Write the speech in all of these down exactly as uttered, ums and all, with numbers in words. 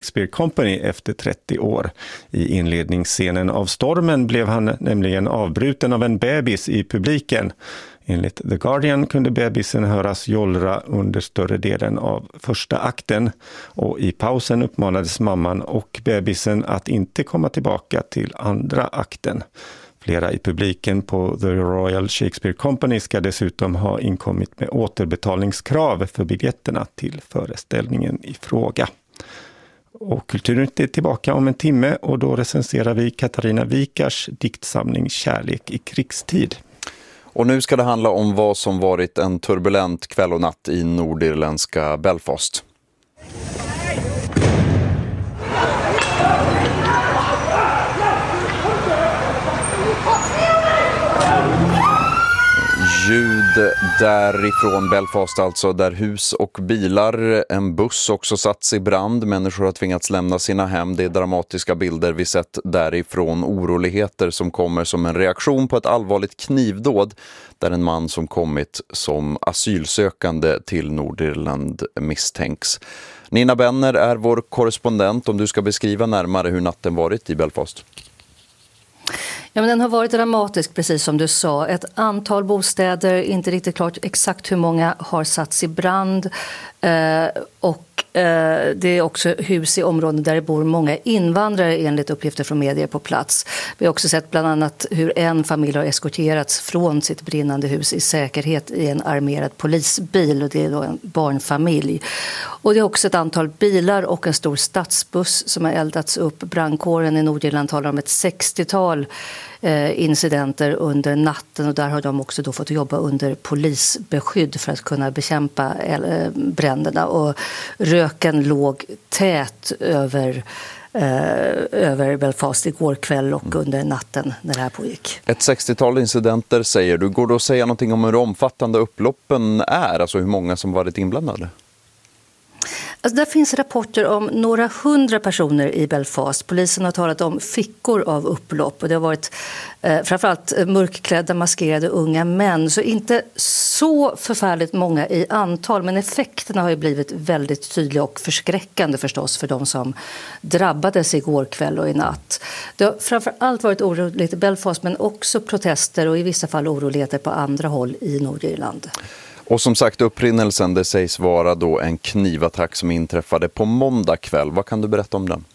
Shakespeare Company efter trettio år. I inledningsscenen av stormen blev han nämligen avbruten av en bebis i publiken. Enligt The Guardian kunde bebisen höras jollra under större delen av första akten, och i pausen uppmanades mamman och bebisen att inte komma tillbaka till andra akten. Flera i publiken på The Royal Shakespeare Company ska dessutom ha inkommit med återbetalningskrav för biljetterna till föreställningen i fråga. Och Kulturnytt är tillbaka om en timme, och då recenserar vi Katarina Wikars diktsamling Kärlek i krigstid. Och nu ska det handla om vad som varit en turbulent kväll och natt i nordirländska Belfast. Ljud därifrån Belfast alltså, där hus och bilar, en buss också satts i brand. Människor har tvingats lämna sina hem. Det är dramatiska bilder vi sett därifrån. Oroligheter som kommer som en reaktion på ett allvarligt knivdåd där en man som kommit som asylsökande till Nordirland misstänks. Nina Benner är vår korrespondent, om du ska beskriva närmare hur natten varit i Belfast. Ja, men den har varit dramatisk, precis som du sa. Ett antal bostäder, inte riktigt klart exakt hur många, har satts i brand. Eh, och eh, det är också hus i områden där det bor många invandrare enligt uppgifter från medier på plats. Vi har också sett bland annat hur en familj har eskorterats från sitt brinnande hus i säkerhet i en armerad polisbil, och det är då en barnfamilj. Och det är också ett antal bilar och en stor stadsbuss som har eldats upp. Brandkåren i Nordirland talar om ett sextiotal eh, incidenter under natten, och där har de också då fått jobba under polisbeskydd för att kunna bekämpa eh, bränderna. Och röken låg tät över Eh, över Belfast igår kväll och under natten när det här pågick. Ett sextiotal incidenter säger du. Går det att säga någonting om hur omfattande upploppen är? Alltså hur många som varit inblandade? Alltså där finns rapporter om några hundra personer i Belfast. Polisen har talat om fickor av upplopp, och det har varit eh, framförallt mörkklädda, maskerade unga män. Så inte så förfärligt många i antal, men effekterna har ju blivit väldigt tydliga och förskräckande förstås för de som drabbades igår kväll och i natt. Det har framförallt varit oroligt i Belfast, men också protester och i vissa fall oroligheter på andra håll i Nordirland. Och som sagt, upprinnelsen, det sägs vara då en knivattack som inträffade på måndag kväll. Vad kan du berätta om den?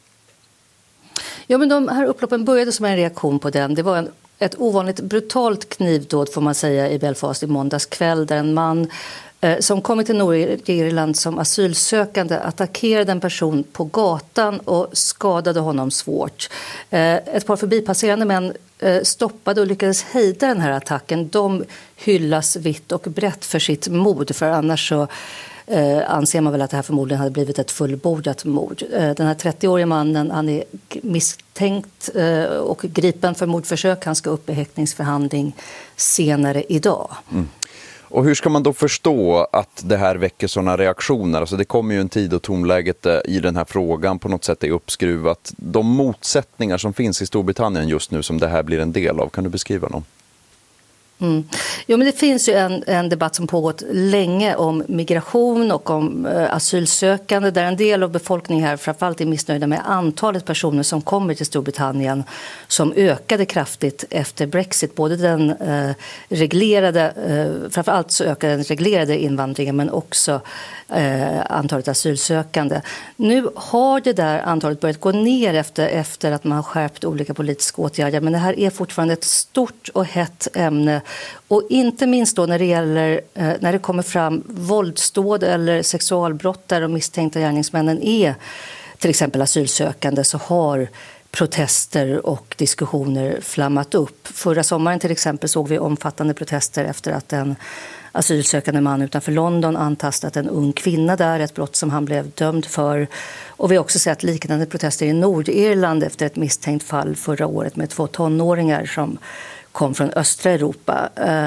Ja, men de här upploppen började som en reaktion på den. Det var en, ett ovanligt brutalt knivdåd, får man säga, i Belfast i måndags kväll, där en man eh, som kommit till Nordirland som asylsökande attackerade en person på gatan och skadade honom svårt. Eh, ett par förbipasserande män stoppade och lyckades hejda den här attacken. De hyllas vitt och brett för sitt mod, för annars så eh, anser man väl att det här förmodligen hade blivit ett fullbordat mord. Eh, den här trettioåriga mannen, han är misstänkt eh, och gripen för mordförsök. Han ska upp i häktningsförhandling senare idag. Mm. Och hur ska man då förstå att det här väcker sådana reaktioner? Alltså det kommer ju en tid och tonläget i den här frågan på något sätt är uppskruvat. De motsättningar som finns i Storbritannien just nu som det här blir en del av, kan du beskriva dem? Mm. Jo, men det finns ju en, en debatt som pågått länge om migration och om eh, asylsökande, där en del av befolkningen här framförallt är missnöjda med antalet personer som kommer till Storbritannien, som ökade kraftigt efter Brexit. Både den eh, reglerade, eh, framförallt så ökade den reglerade invandringen, men också eh, antalet asylsökande. Nu har det där antalet börjat gå ner efter, efter att man har skärpt olika politiska åtgärder, men det här är fortfarande ett stort och hett ämne. Och inte minst då när det gäller eh, när det kommer fram våldsdåd eller sexualbrott där de misstänkta gärningsmännen är till exempel asylsökande, så har protester och diskussioner flammat upp. Förra sommaren till exempel såg vi omfattande protester efter att en asylsökande man utanför London antastat en ung kvinna där, ett brott som han blev dömd för. Och vi har också sett liknande protester i Nordirland efter ett misstänkt fall förra året med två tonåringar som kom från östra Europa.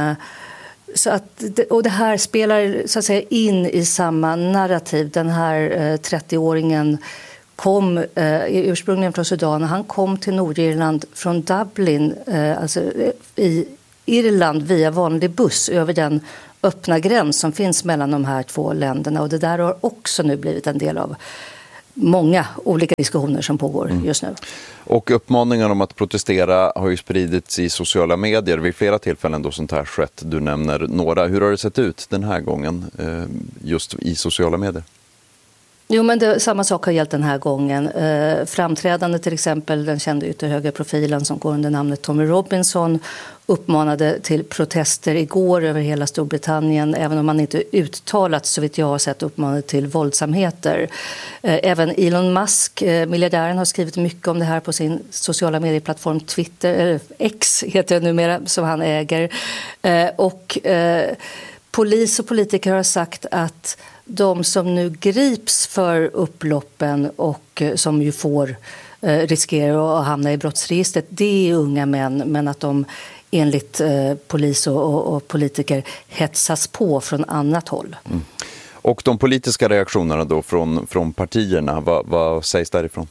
Så att, och det här spelar så att säga in i samma narrativ. Den här trettioåringen kom eh, ursprungligen från Sudan. Han kom till Nordirland från Dublin, eh, alltså i Irland, via vanlig buss över den öppna gräns som finns mellan de här två länderna. Och det där har också nu blivit en del av många olika diskussioner som pågår mm. just nu. Och uppmaningen om att protestera har ju spridits i sociala medier vid flera tillfällen då sånt här skett. Du nämner några. Hur har det sett ut den här gången just i sociala medier? Jo, men det, samma sak har gällt den här gången. Eh, framträdande till exempel, den kände ytterhögerprofilen som går under namnet Tommy Robinson uppmanade till protester igår över hela Storbritannien, även om man inte uttalat, så vitt jag har sett, uppmanade till våldsamheter. Eh, även Elon Musk, eh, miljardären, har skrivit mycket om det här på sin sociala medieplattform Twitter, eller X heter det numera, som han äger. Eh, och eh, polis och politiker har sagt att de som nu grips för upploppen och som ju får eh, riskerar att hamna i brottsregistret, det är unga män, men att de enligt eh, polis och, och, och politiker hetsas på från annat håll. Mm. Och de politiska reaktionerna då från, från partierna, vad, vad sägs därifrån?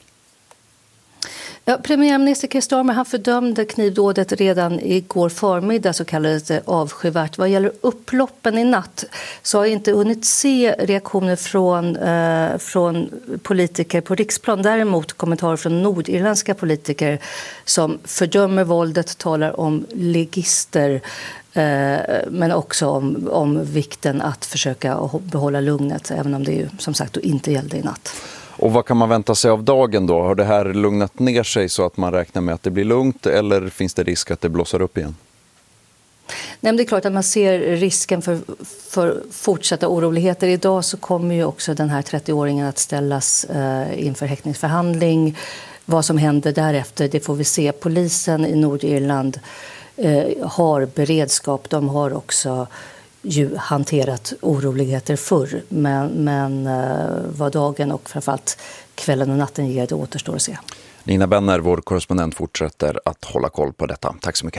Ja, premiärminister Keir Starmer, han fördömde knivdådet redan igår förmiddag, så kallades det avskyvärt. Vad gäller upploppen i natt så har jag inte hunnit se reaktioner från, eh, från politiker på riksplan. Däremot kommentarer från nordirländska politiker som fördömer våldet, talar om legister, eh, men också om, om vikten att försöka behålla lugnet, även om det ju som sagt inte gällde i natt. Och vad kan man vänta sig av dagen då? Har det här lugnat ner sig så att man räknar med att det blir lugnt, eller finns det risk att det blossar upp igen? Nej, men det är klart att man ser risken för, för fortsatta oroligheter. Idag så kommer ju också den här trettioåringen att ställas eh, inför häktningsförhandling. Vad som händer därefter, det får vi se. Polisen i Nordirland eh, har beredskap. De har också ju hanterat oroligheter förr, men, men uh, vad dagen och framförallt kvällen och natten ger, det återstår att se. Nina Benner, vår korrespondent, fortsätter att hålla koll på detta. Tack så mycket.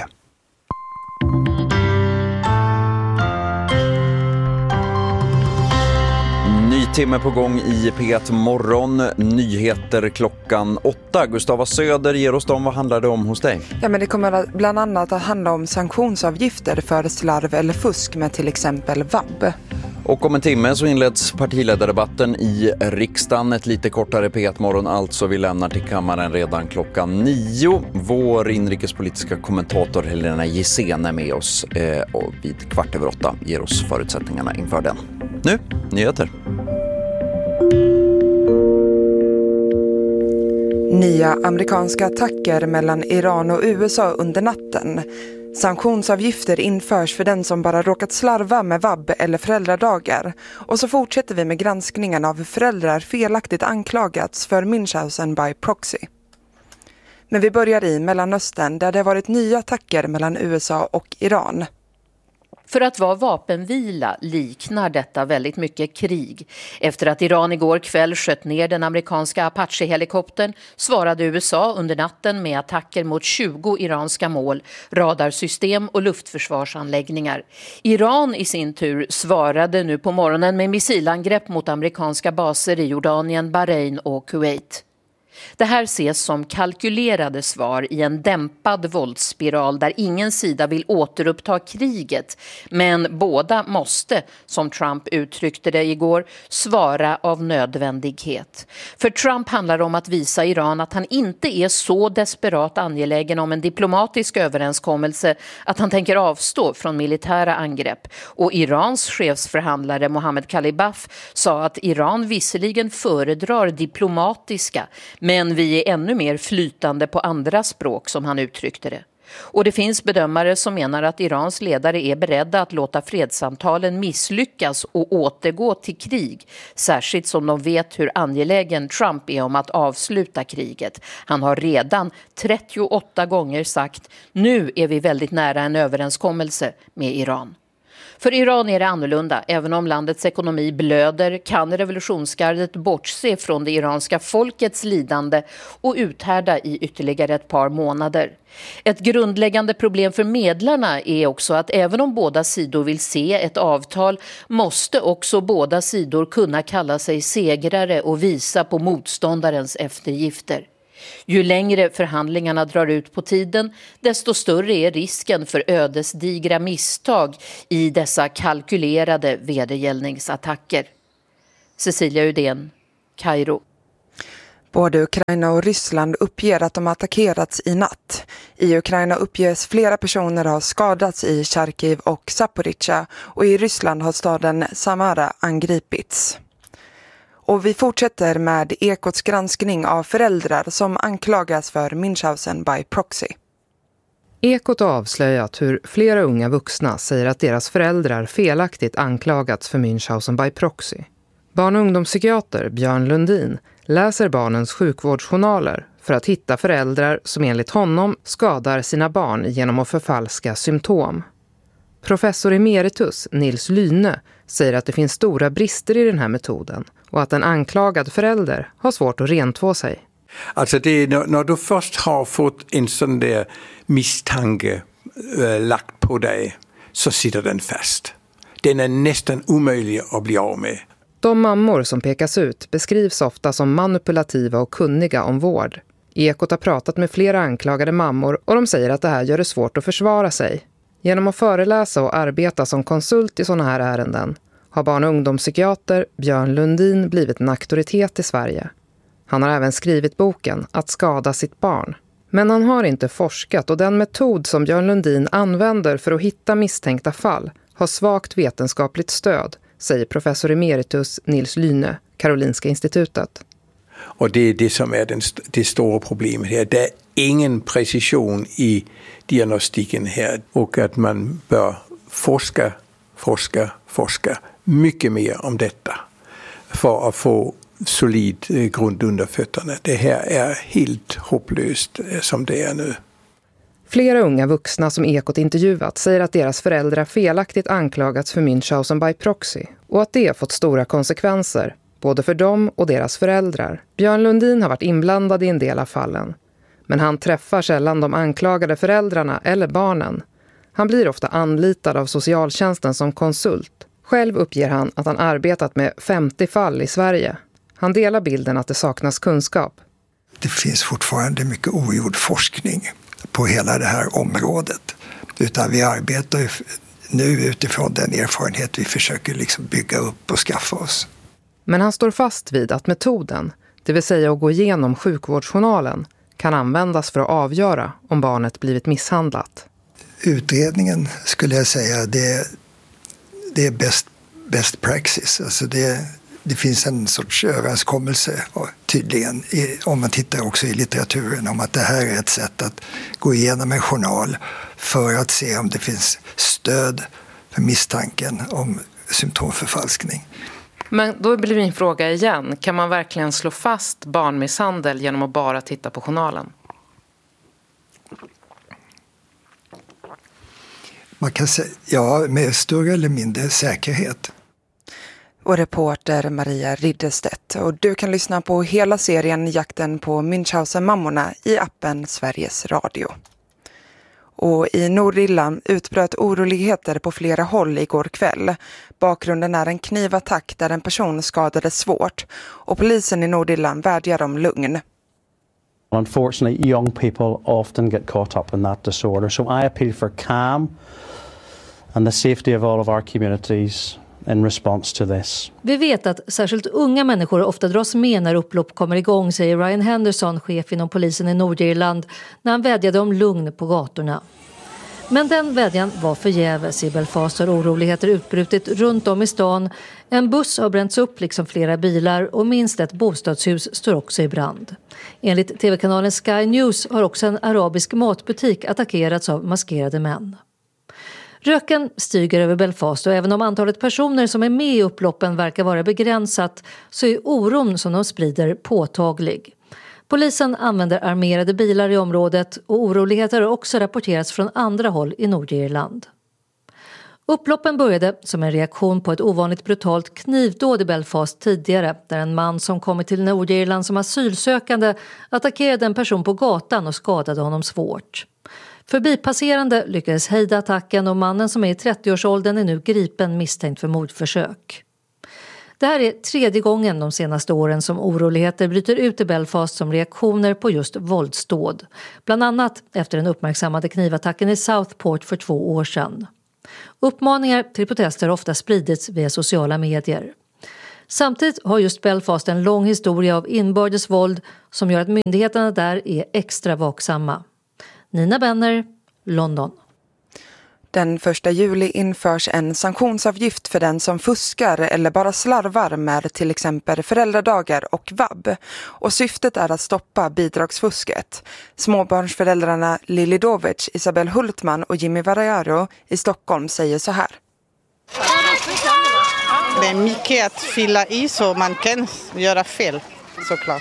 Ny timme på gång i P ett Morgon. Nyheter klockan åtta. Gustava Söder ger oss dem. Vad handlar det om hos dig? Ja, men det kommer bland annat att handla om sanktionsavgifter för slarv eller fusk med till exempel V A B. Och om en timme så inleds partiledardebatten i riksdagen. Ett lite kortare P ett Morgon alltså. Vi lämnar till kammaren redan klockan nio. Vår inrikespolitiska kommentator Helena Gissén är med oss eh, och vid kvart över åtta ger oss förutsättningarna inför den. Nu, nyheter. Nya amerikanska attacker mellan Iran och U S A under natten. Sanktionsavgifter införs för den som bara råkat slarva med V A B eller föräldradagar. Och så fortsätter vi med granskningen av hur föräldrar felaktigt anklagats för Münchhausen by proxy. Men vi börjar i Mellanöstern där det har varit nya attacker mellan U S A och Iran. För att vara vapenvila liknar detta väldigt mycket krig. Efter att Iran igår kväll sköt ner den amerikanska Apache-helikoptern svarade U S A under natten med attacker mot tjugo iranska mål, radarsystem och luftförsvarsanläggningar. Iran i sin tur svarade nu på morgonen med missilangrepp mot amerikanska baser i Jordanien, Bahrain och Kuwait. Det här ses som kalkylerade svar i en dämpad våldsspiral där ingen sida vill återuppta kriget, men båda måste, som Trump uttryckte det igår, svara av nödvändighet. För Trump handlar det om att visa Iran att han inte är så desperat angelägen om en diplomatisk överenskommelse att han tänker avstå från militära angrepp. Och Irans chefsförhandlare Mohammed Khalibaf sa att Iran visserligen föredrar diplomatiska, men vi är ännu mer flytande på andra språk, som han uttryckte det. Och det finns bedömare som menar att Irans ledare är beredda att låta fredssamtalen misslyckas och återgå till krig. Särskilt som de vet hur angelägen Trump är om att avsluta kriget. Han har redan trettioåtta gånger sagt: nu är vi väldigt nära en överenskommelse med Iran. För Iran är det annorlunda. Även om landets ekonomi blöder kan revolutionsgardet bortse från det iranska folkets lidande och uthärda i ytterligare ett par månader. Ett grundläggande problem för medlarna är också att även om båda sidor vill se ett avtal måste också båda sidor kunna kalla sig segrare och visa på motståndarens eftergifter. Ju längre förhandlingarna drar ut på tiden, desto större är risken för ödesdigra misstag i dessa kalkylerade vedergällningsattacker. Cecilia Udén, Kairo. Både Ukraina och Ryssland uppger att de attackerats i natt. I Ukraina uppges flera personer ha skadats i Charkiv och Zaporizjzja och i Ryssland har staden Samara angripits. Och vi fortsätter med Ekots granskning av föräldrar som anklagas för Münchhausen by proxy. Ekot har avslöjat hur flera unga vuxna säger att deras föräldrar felaktigt anklagats för Münchhausen by proxy. Barn- och ungdomspsykiater Björn Lundin läser barnens sjukvårdsjournaler för att hitta föräldrar som enligt honom skadar sina barn genom att förfalska symptom. Professor emeritus Nils Lyne säger att det finns stora brister i den här metoden och att en anklagad förälder har svårt att rentvå sig. Alltså det är när, när du först har fått en sån där misstanke äh, lagt på dig så sitter den fast. Den är nästan omöjlig att bli av med. De mammor som pekas ut beskrivs ofta som manipulativa och kunniga om vård. Ekot har pratat med flera anklagade mammor och de säger att det här gör det svårt att försvara sig. Genom att föreläsa och arbeta som konsult i sådana här ärenden har barn- och ungdomspsykiater Björn Lundin blivit en auktoritet i Sverige. Han har även skrivit boken Att skada sitt barn. Men han har inte forskat och den metod som Björn Lundin använder för att hitta misstänkta fall har svagt vetenskapligt stöd, säger professor emeritus Nils Lyne, Karolinska institutet. Och det är det som är den, det stora problemet här. Det är ingen precision i diagnostiken här och att man bör forska, forska, forska mycket mer om detta för att få solid grund under fötterna. Det här är helt hopplöst som det är nu. Flera unga vuxna som Ekot intervjuat säger att deras föräldrar felaktigt anklagats för Münchhausen by proxy och att det har fått stora konsekvenser, både för dem och deras föräldrar. Björn Lundin har varit inblandad i en del av fallen, men han träffar sällan de anklagade föräldrarna eller barnen. Han blir ofta anlitad av socialtjänsten som konsult. Själv uppger han att han arbetat med femtio fall i Sverige. Han delar bilden att det saknas kunskap. Det finns fortfarande mycket ogjord forskning på hela det här området. Utan vi arbetar nu utifrån den erfarenhet vi försöker liksom bygga upp och skaffa oss. Men han står fast vid att metoden, det vill säga att gå igenom sjukvårdsjournalen, kan användas för att avgöra om barnet blivit misshandlat. Utredningen skulle jag säga, det, det är best, best praxis. Alltså det, det finns en sorts överenskommelse tydligen, i, om man tittar också i litteraturen, om att det här är ett sätt att gå igenom en journal för att se om det finns stöd för misstanken om symptomförfalskning. Men då blir min fråga igen, kan man verkligen slå fast barnmisshandel genom att bara titta på journalen? Man kan säga, ja, med större eller mindre säkerhet. Och reporter Maria Ridderstedt. Och du kan lyssna på hela serien Jakten på Münchhausen-mammorna i appen Sveriges Radio. Och i Nordirland utbröt oroligheter på flera håll igår kväll. Bakgrunden är en knivattack där en person skadades svårt. Och polisen i Nordirland vädjar om lugn. Unfortunately, young people often get caught up in that disorder. So I appeal for calm and the safety of all of our communities in response to this. Vi vet att särskilt unga människor ofta dras med när upplopp kommer igång, säger Ryan Henderson, chef inom polisen i Nordirland, när han vädjade om lugn på gatorna. Men den vädjan var förgäves. I Belfast har oroligheter utbrutit runt om i stan. En buss har bränts upp liksom flera bilar och minst ett bostadshus står också i brand. Enligt tv-kanalen Sky News har också en arabisk matbutik attackerats av maskerade män. Röken stiger över Belfast och även om antalet personer som är med i upploppen verkar vara begränsat så är oron som de sprider påtaglig. Polisen använder armerade bilar i området och oroligheter har också rapporterats från andra håll i Nordirland. Upploppen började som en reaktion på ett ovanligt brutalt knivdåd i Belfast tidigare där en man som kommit till Nordirland som asylsökande attackerade en person på gatan och skadade honom svårt. Förbipasserande lyckades hejda attacken och mannen som är i trettioårsåldern är nu gripen misstänkt för mordförsök. Det här är tredje gången de senaste åren som oroligheter bryter ut i Belfast som reaktioner på just våldsdåd. Bland annat efter den uppmärksammade knivattacken i Southport för två år sedan. Uppmaningar till protester har ofta spridits via sociala medier. Samtidigt har just Belfast en lång historia av inbördes våld som gör att myndigheterna där är extra vaksamma. Nina Benner, London. Den första juli införs en sanktionsavgift för den som fuskar eller bara slarvar med till exempel föräldradagar och vab. Och syftet är att stoppa bidragsfusket. Småbarnsföräldrarna Lili Dovic, Isabel Hultman och Jimmy Varajaro i Stockholm säger så här. Det är mycket att fylla i så man kan göra fel, såklart.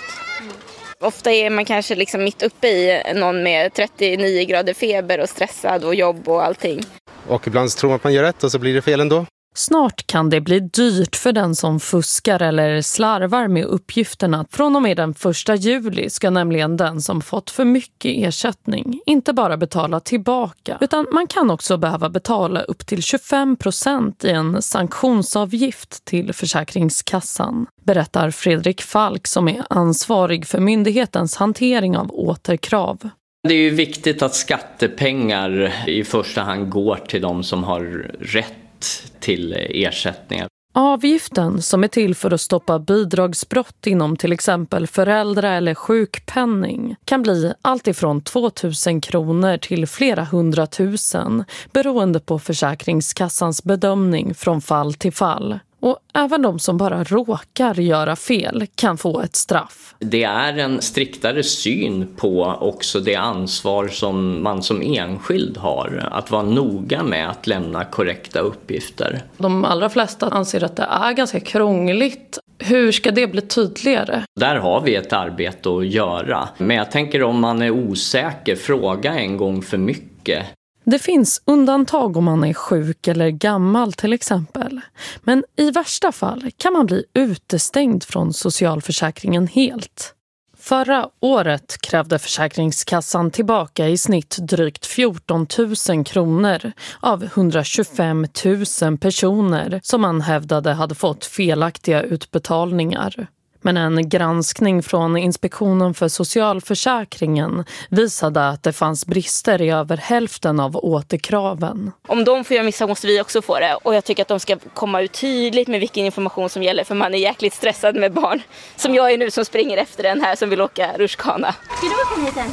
Ofta är man kanske liksom mitt uppe i någon med trettionio grader feber och stressad och jobb och allting. Och ibland tror man att man gör rätt och så blir det fel ändå. Snart kan det bli dyrt för den som fuskar eller slarvar med uppgifterna. Från och med den första juli ska nämligen den som fått för mycket ersättning inte bara betala tillbaka, utan man kan också behöva betala upp till tjugofem procent i en sanktionsavgift till Försäkringskassan, berättar Fredrik Falk som är ansvarig för myndighetens hantering av återkrav. Det är ju viktigt att skattepengar i första hand går till de som har rätt till ersättningar. Avgiften, som är till för att stoppa bidragsbrott inom till exempel föräldra- eller sjukpenning, kan bli allt ifrån tvåtusen kronor till flera hundratusen beroende på Försäkringskassans bedömning från fall till fall. Och även de som bara råkar göra fel kan få ett straff. Det är en striktare syn på också det ansvar som man som enskild har. Att vara noga med att lämna korrekta uppgifter. De allra flesta anser att det är ganska krångligt. Hur ska det bli tydligare? Där har vi ett arbete att göra. Men jag tänker om man är osäker, fråga en gång för mycket. Det finns undantag om man är sjuk eller gammal till exempel. Men i värsta fall kan man bli utestängd från socialförsäkringen helt. Förra året krävde Försäkringskassan tillbaka i snitt drygt fjorton tusen kronor av hundratjugofem tusen personer som man hävdade hade fått felaktiga utbetalningar. Men en granskning från Inspektionen för socialförsäkringen visade att det fanns brister i över hälften av återkraven. Om de får göra missar måste vi också få det. Och jag tycker att de ska komma ut tydligt med vilken information som gäller. För man är jäkligt stressad med barn. Som jag är nu som springer efter den här som vill åka rutschkana. Ska du komma hit än?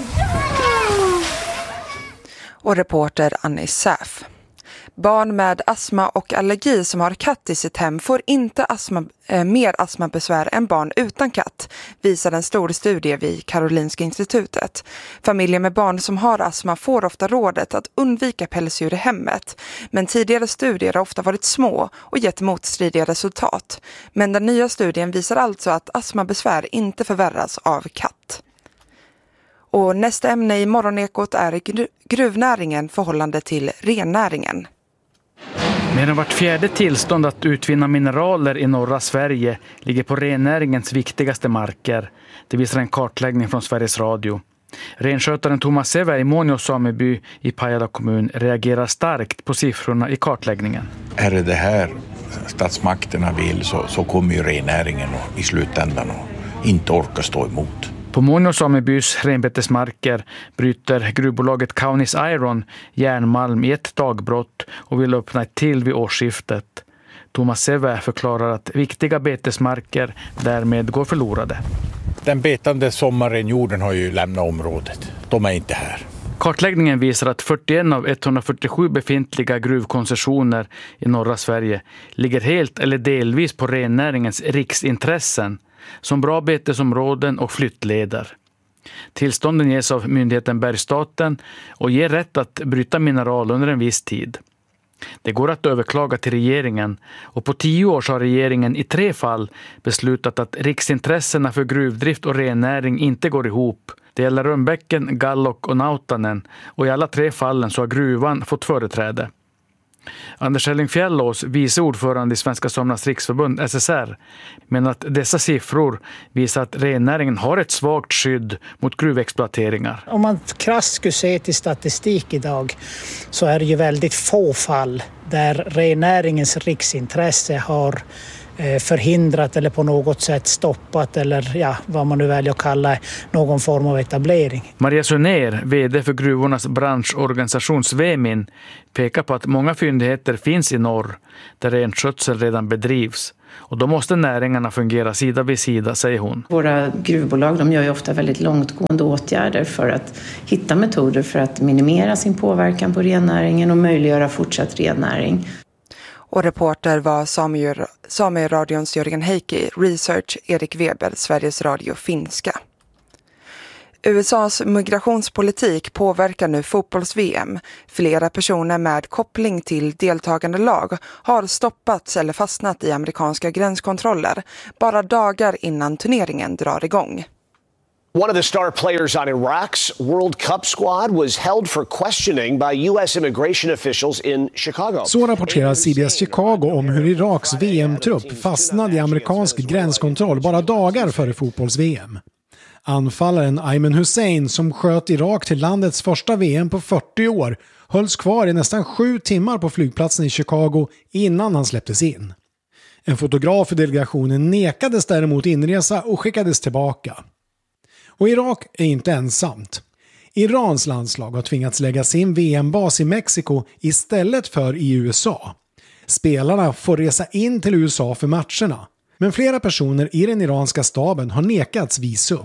Och reporter Annie Säf. Barn med astma och allergi som har katt i sitt hem får inte astma, eh, mer astmabesvär än barn utan katt, visar en stor studie vid Karolinska institutet. Familjer med barn som har astma får ofta rådet att undvika pälsdjur i hemmet, men tidigare studier har ofta varit små och gett motstridiga resultat. Men den nya studien visar alltså att astmabesvär inte förvärras av katt. Och nästa ämne i morgonekot är gruvnäringen förhållande till rennäringen. Mer än vart fjärde tillstånd att utvinna mineraler i norra Sverige ligger på rennäringens viktigaste marker. Det visar en kartläggning från Sveriges Radio. Renskötaren Thomas Sever i Månio sameby i Pajala kommun reagerar starkt på siffrorna i kartläggningen. Är det det här statsmakterna vill så, så kommer ju rennäringen och, i slutändan och inte orka stå emot. På Månio samebys renbetesmarker bryter gruvbolaget Kaunis Iron järnmalm i ett dagbrott och vill öppna ett till vid årsskiftet. Thomas Sever förklarar att viktiga betesmarker därmed går förlorade. Den betande sommarrenjorden har ju lämnat området. De är inte här. Kartläggningen visar att fyrtioen av etthundrafyrtiosju befintliga gruvkoncessioner i norra Sverige ligger helt eller delvis på rennäringens riksintressen, som bra betesområden och flyttleder. Tillstånden ges av myndigheten Bergsstaten och ger rätt att bryta mineral under en viss tid. Det går att överklaga till regeringen och på tio år har regeringen i tre fall beslutat att riksintressena för gruvdrift och rennäring inte går ihop. Det gäller Rönnbäcken, Gallok och Nautanen och i alla tre fallen så har gruvan fått företräde. Anders Hellingfjällås, vice ordförande i Svenska Samernas riksförbund S S R, menar att dessa siffror visar att rennäringen har ett svagt skydd mot gruvexploateringar. Om man krasst skulle se till statistik idag så är det ju väldigt få fall där rennäringens riksintresse har förhindrat eller på något sätt stoppat eller ja, vad man nu väljer att kalla någon form av etablering. Maria Sunér, vd för gruvornas branschorganisation Svemin, pekar på att många fyndigheter finns i norr där renskötsel redan bedrivs. Och då måste näringarna fungera sida vid sida, säger hon. Våra gruvbolag de gör ju ofta väldigt långtgående åtgärder för att hitta metoder för att minimera sin påverkan på rennäringen och möjliggöra fortsatt rennäring. Och reporter var Sameradions Jörgen Heikki, research Erik Weber, Sveriges Radio finska. U S A:s migrationspolitik påverkar nu fotbolls-V M. Flera personer med koppling till deltagande lag har stoppats eller fastnat i amerikanska gränskontroller bara dagar innan turneringen drar igång. One of the star players on Iraq's World Cup squad was held for questioning by U S immigration officials in Chicago. Så rapporterar C B S Chicago om hur Iraks V M-trupp fastnade i amerikansk gränskontroll bara dagar före fotbolls-V M. Anfallaren Ayman Hussein, som sköt Irak till landets första V M på fyrtio år, hölls kvar i nästan sju timmar på flygplatsen i Chicago innan han släpptes in. En fotograf för delegationen nekades däremot inresa och skickades tillbaka. Och Irak är inte ensamt. Irans landslag har tvingats lägga sin V M-bas i Mexiko istället för i U S A. Spelarna får resa in till U S A för matcherna. Men flera personer i den iranska staben har nekats visum.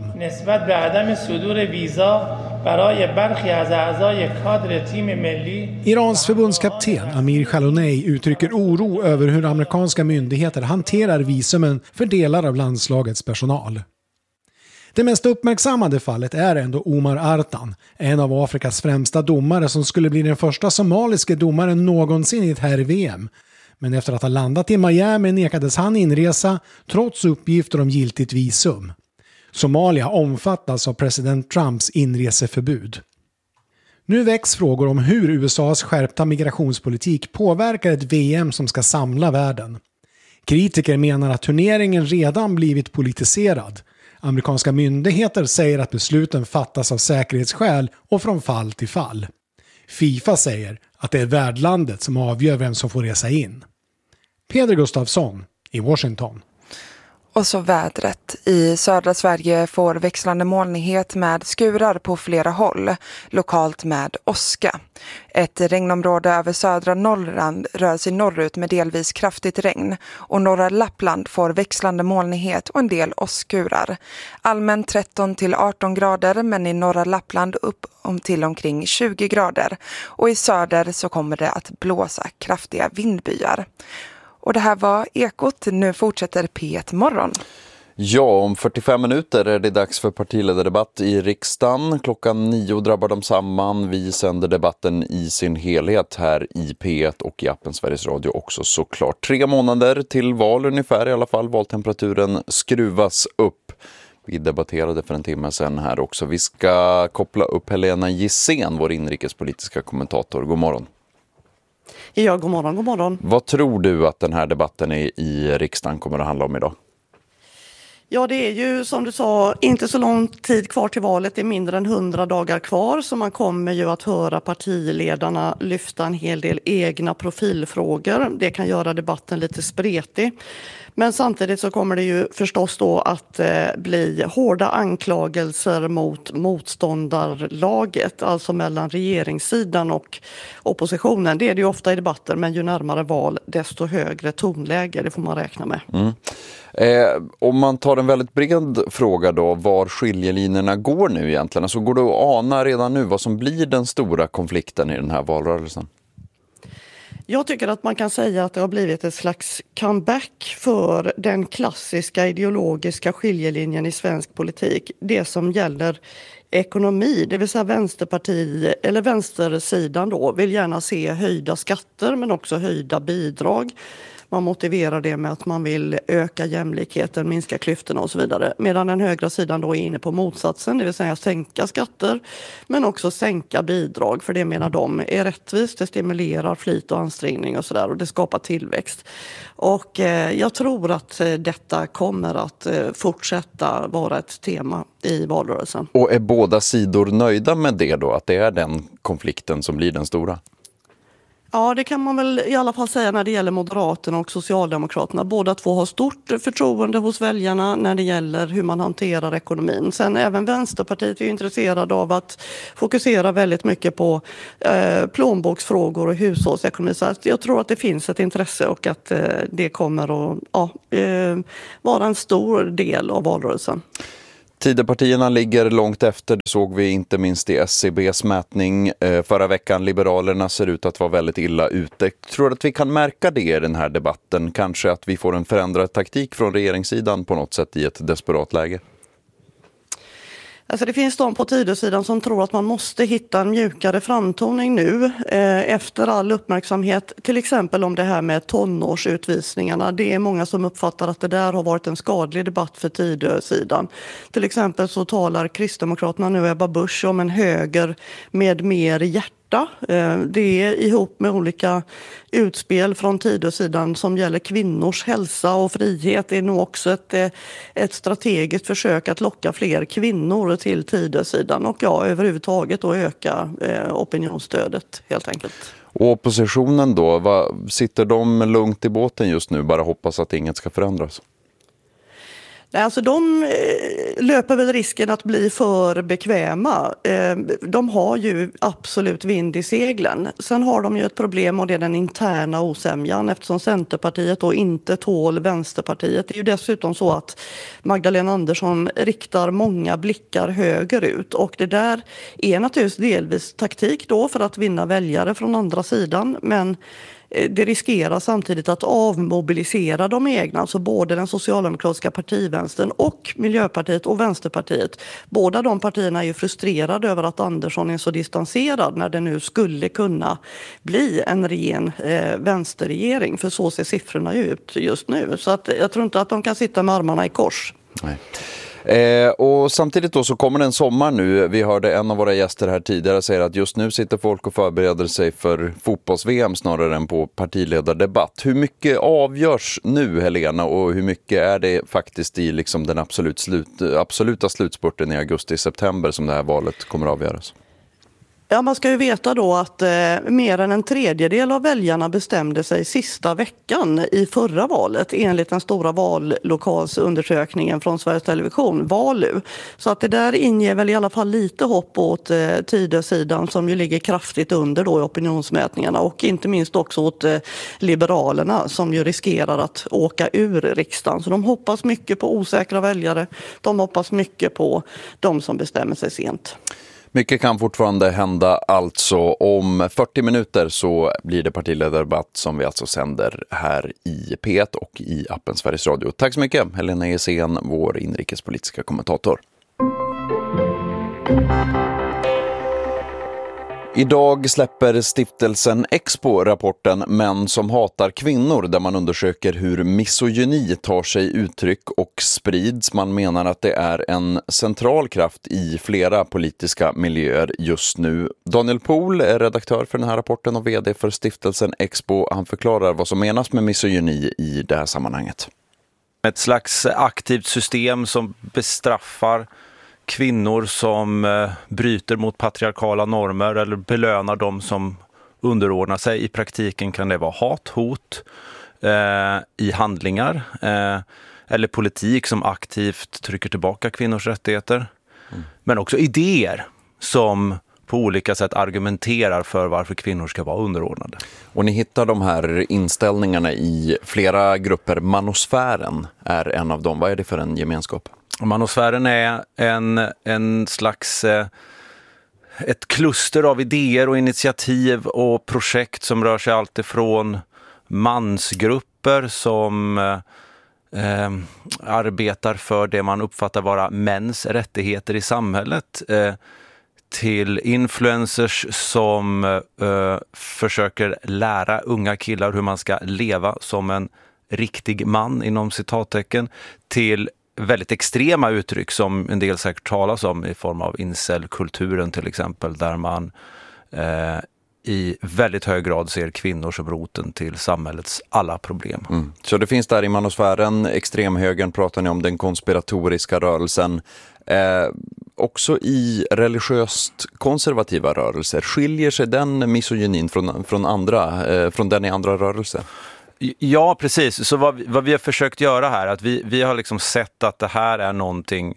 Irans förbundskapten Amir Khalonei uttrycker oro över hur amerikanska myndigheter hanterar visumen för delar av landslagets personal. Det mest uppmärksammade fallet är ändå Omar Artan, en av Afrikas främsta domare som skulle bli den första somaliske domaren någonsin i ett herr-V M. Men efter att ha landat i Miami nekades han inresa trots uppgifter om giltigt visum. Somalia omfattas av president Trumps inreseförbud. Nu väcks frågor om hur U S A:s skärpta migrationspolitik påverkar ett V M som ska samla världen. Kritiker menar att turneringen redan blivit politiserad. Amerikanska myndigheter säger att besluten fattas av säkerhetsskäl och från fall till fall. FIFA säger att det är värdlandet som avgör vem som får resa in. Peder Gustafsson i Washington. Och så vädret. I södra Sverige får växlande molnighet med skurar på flera håll, lokalt med åska. Ett regnområde över södra Norrland rör sig norrut med delvis kraftigt regn och norra Lappland får växlande molnighet och en del åskskurar. Allmänt tretton till arton grader, men i norra Lappland upp om till omkring tjugo grader och i söder så kommer det att blåsa kraftiga vindbyar. Och det här var Ekot. Nu fortsätter P ett morgon. Ja, om fyrtiofem minuter är det dags för partiledardebatt i riksdagen. Klockan nio drabbar de samman. Vi sänder debatten i sin helhet här i P ett och i appen Sveriges Radio också såklart. Tre månader till val ungefär i alla fall. Valtemperaturen skruvas upp. Vi debatterade för en timme sedan här också. Vi ska koppla upp Helena Gissén, vår inrikespolitiska kommentator. God morgon. Ja, god morgon, god morgon. Vad tror du att den här debatten i, i riksdagen kommer att handla om idag? Ja, det är ju som du sa inte så lång tid kvar till valet. Det är mindre än hundra dagar kvar, så man kommer ju att höra partiledarna lyfta en hel del egna profilfrågor. Det kan göra debatten lite spretig. Men samtidigt så kommer det ju förstås då att eh, bli hårda anklagelser mot motståndarlaget, alltså mellan regeringssidan och oppositionen. Det är det ju ofta i debatter, men ju närmare val desto högre tonläge, det får man räkna med. Mm. Eh, om man tar en väldigt bred fråga då, var skiljelinjerna går nu egentligen? Alltså går det att ana redan nu vad som blir den stora konflikten i den här valrörelsen? Jag tycker att man kan säga att det har blivit ett slags comeback för den klassiska ideologiska skiljelinjen i svensk politik. Det som gäller ekonomi, det vill säga Vänsterparti eller vänstersidan då, vill gärna se höjda skatter men också höjda bidrag. Man motiverar det med att man vill öka jämlikheten, minska klyftorna och så vidare. Medan den högra sidan då är inne på motsatsen, det vill säga sänka skatter men också sänka bidrag. För det menar de är rättvist, det stimulerar flit och ansträngning och sådär och det skapar tillväxt. Och eh, jag tror att eh, detta kommer att eh, fortsätta vara ett tema i valrörelsen. Och är båda sidor nöjda med det då, att det är den konflikten som blir den stora? Ja, det kan man väl i alla fall säga när det gäller Moderaterna och Socialdemokraterna. Båda två har stort förtroende hos väljarna när det gäller hur man hanterar ekonomin. Sen även Vänsterpartiet är intresserade av att fokusera väldigt mycket på eh, plånboksfrågor och hushållsekonomi. Så att jag tror att det finns ett intresse och att eh, det kommer att ja, eh, vara en stor del av valrörelsen. Tidöpartierna ligger långt efter, det såg vi inte minst i S C B:s mätning förra veckan. Liberalerna ser ut att vara väldigt illa ute. Tror du att vi kan märka det i den här debatten? Kanske att vi får en förändrad taktik från regeringssidan på något sätt i ett desperat läge? Alltså det finns de på Tidösidan som tror att man måste hitta en mjukare framtoning nu eh, efter all uppmärksamhet. Till exempel om det här med tonårsutvisningarna. Det är många som uppfattar att det där har varit en skadlig debatt för Tidösidan. Till exempel så talar Kristdemokraterna nu, Ebba Busch, om en höger med mer hjärta. Det är ihop med olika utspel från Tidösidan som gäller kvinnors hälsa och frihet. Det är nog också ett, ett strategiskt försök att locka fler kvinnor till Tidösidan och ja, överhuvudtaget att öka eh, opinionsstödet helt enkelt. Och oppositionen då, vad, sitter de lugnt i båten just nu, bara hoppas att inget ska förändras? Alltså de löper väl risken att bli för bekväma. De har ju absolut vind i seglen. Sen har de ju ett problem och det är den interna osämjan eftersom Centerpartiet då inte tål Vänsterpartiet. Det är ju dessutom så att Magdalena Andersson riktar många blickar högerut och det där är naturligtvis delvis taktik då för att vinna väljare från andra sidan, men det riskerar samtidigt att avmobilisera de egna, alltså både den socialdemokratiska partivänstern och Miljöpartiet och Vänsterpartiet. Båda de partierna är ju frustrerade över att Andersson är så distanserad när det nu skulle kunna bli en ren eh, vänsterregering, för så ser siffrorna ut just nu. Så att jag tror inte att de kan sitta med armarna i kors. Nej. Eh, och samtidigt då så kommer det en sommar nu. Vi hörde en av våra gäster här tidigare säga att just nu sitter folk och förbereder sig för fotbolls-V M snarare än på partiledardebatt. Hur mycket avgörs nu, Helena, och hur mycket är det faktiskt i liksom den absolut slut, absoluta slutspurten i augusti-september som det här valet kommer att avgöras? Ja, man ska ju veta då att eh, mer än en tredjedel av väljarna bestämde sig sista veckan i förra valet enligt den stora vallokalsundersökningen från Sveriges Television, Valu. Så att det där inger väl i alla fall lite hopp åt eh, Tidösidan som ju ligger kraftigt under då i opinionsmätningarna och inte minst också åt eh, Liberalerna som ju riskerar att åka ur riksdagen. Så de hoppas mycket på osäkra väljare, de hoppas mycket på de som bestämmer sig sent. Mycket kan fortfarande hända, alltså om fyrtio minuter så blir det partiledardebatt som vi alltså sänder här i P ett och i appen Sveriges Radio. Tack så mycket, Helena Esen, vår inrikespolitiska kommentator. Idag släpper stiftelsen Expo rapporten Män som hatar kvinnor, där man undersöker hur misogyni tar sig uttryck och sprids. Man menar att det är en central kraft i flera politiska miljöer just nu. Daniel Pohl är redaktör för den här rapporten och vd för stiftelsen Expo. Han förklarar vad som menas med misogyni i det här sammanhanget. Ett slags aktivt system som bestraffar kvinnor som eh, bryter mot patriarkala normer eller belönar dem som underordnar sig. I praktiken kan det vara hat, hot eh, i handlingar eh, eller politik som aktivt trycker tillbaka kvinnors rättigheter. Mm. Men också idéer som på olika sätt argumenterar för varför kvinnor ska vara underordnade. Och ni hittar de här inställningarna i flera grupper. Manosfären är en av dem. Vad är det för en gemenskap? Manosfären är en, en slags eh, ett kluster av idéer och initiativ och projekt som rör sig allt ifrån mansgrupper som eh, arbetar för det man uppfattar vara mäns rättigheter i samhället eh, till influencers som eh, försöker lära unga killar hur man ska leva som en riktig man inom citattecken, till väldigt extrema uttryck som en del säkert talas om i form av incelkulturen till exempel, där man eh, i väldigt hög grad ser kvinnor som roten till samhällets alla problem. Mm. Så det finns där i manosfären, extremhögern pratar ni om, den konspiratoriska rörelsen. Eh, också i religiöst konservativa rörelser, skiljer sig den misogynin från, från, andra, eh, från den i andra rörelser? Ja, precis. Så vad vi, vad vi har försökt göra här, att vi, vi har liksom sett att det här är någonting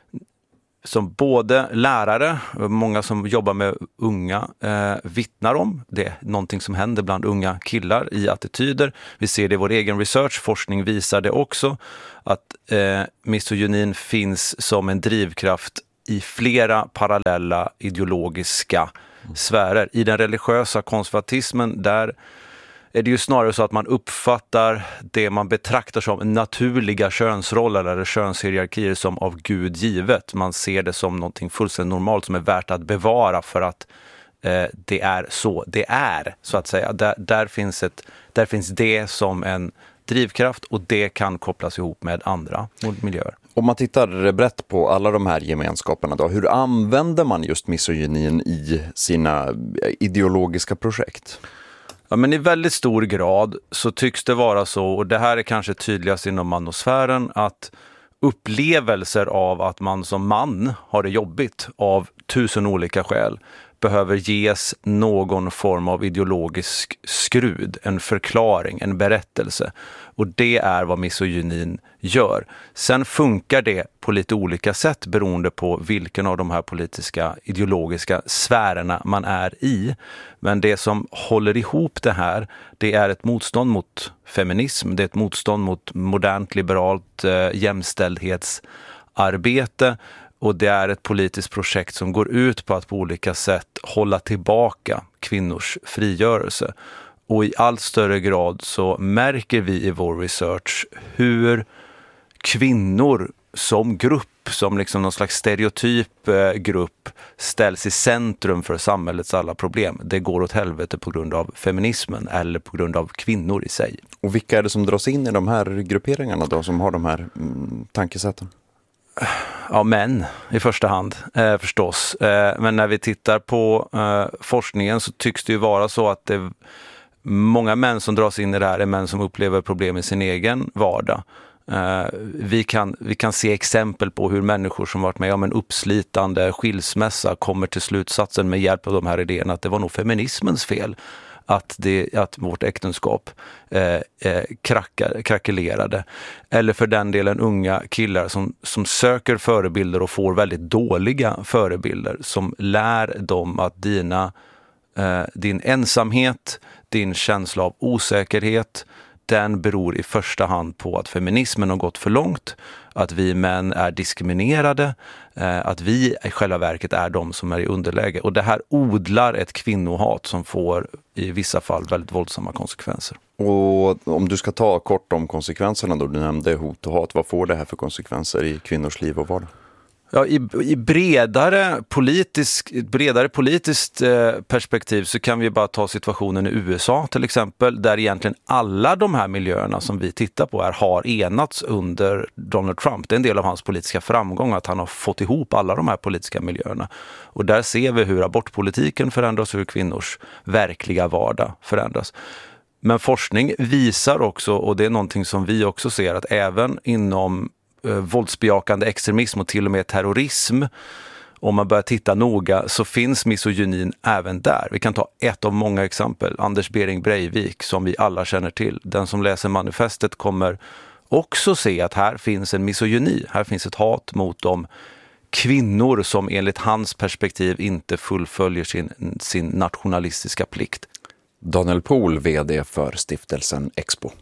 som både lärare, många som jobbar med unga eh, vittnar om. Det är någonting som händer bland unga killar i attityder. Vi ser det i vår egen research, forskning visar det också, att eh, misogynin finns som en drivkraft i flera parallella ideologiska mm. sfärer. I den religiösa konservatismen, där är det ju snarare så att man uppfattar det man betraktar som naturliga könsroller eller könshierarkier som av Gud givet. Man ser det som någonting fullständigt normalt som är värt att bevara för att eh, det är så det är, så att säga. Där, där, finns ett, där finns det som en drivkraft och det kan kopplas ihop med andra miljöer. Om man tittar brett på alla de här gemenskaperna då, hur använder man just misogynin i sina ideologiska projekt? Ja, men i väldigt stor grad så tycks det vara så, och det här är kanske tydligast inom manosfären, att upplevelser av att man som man har det jobbigt av tusen olika skäl behöver ges någon form av ideologisk skrud, en förklaring, en berättelse. Och det är vad misogynin gör. Sen funkar det på lite olika sätt beroende på vilken av de här politiska ideologiska sfärerna man är i. Men det som håller ihop det här, det är ett motstånd mot feminism, det är ett motstånd mot modernt liberalt eh, jämställdhetsarbete. Och det är ett politiskt projekt som går ut på att på olika sätt hålla tillbaka kvinnors frigörelse. Och i allt större grad så märker vi i vår research hur kvinnor som grupp, som liksom någon slags stereotyp eh, grupp, ställs i centrum för samhällets alla problem. Det går åt helvete på grund av feminismen eller på grund av kvinnor i sig. Och vilka är det som dras in i de här grupperingarna då, som har de här mm, tankesätten? Ja, män i första hand eh, förstås. Eh, men när vi tittar på eh, forskningen så tycks det ju vara så att det, många män som dras in i det här är män som upplever problem i sin egen vardag. Eh, vi, kan, vi kan se exempel på hur människor som varit med om en uppslitande skilsmässa kommer till slutsatsen med hjälp av de här idéerna att det var nog feminismens fel att, det, att vårt äktenskap eh, eh, krackar, krackelerade. Eller för den delen unga killar som, som söker förebilder och får väldigt dåliga förebilder som lär dem att dina, eh, din ensamhet, din känsla av osäkerhet, den beror i första hand på att feminismen har gått för långt, att vi män är diskriminerade, att vi i själva verket är de som är i underläge. Och det här odlar ett kvinnohat som får i vissa fall väldigt våldsamma konsekvenser. Och om du ska ta kort om konsekvenserna då, du nämnde hot och hat, vad får det här för konsekvenser i kvinnors liv och vardag? Ja, i, i bredare, politisk, bredare politiskt eh, perspektiv så kan vi bara ta situationen i U S A till exempel, där egentligen alla de här miljöerna som vi tittar på här har enats under Donald Trump. Det är en del av hans politiska framgång att han har fått ihop alla de här politiska miljöerna. Och där ser vi hur abortpolitiken förändras och hur kvinnors verkliga vardag förändras. Men forskning visar också, och det är någonting som vi också ser, att även inom våldsbejakande extremism och till och med terrorism, om man börjar titta noga så finns misogynin även där. Vi kan ta ett av många exempel, Anders Behring Breivik, som vi alla känner till. Den som läser manifestet kommer också se att här finns en misogyni, här finns ett hat mot de kvinnor som enligt hans perspektiv inte fullföljer sin, sin nationalistiska plikt. Daniel Pohl, vd för stiftelsen Expo.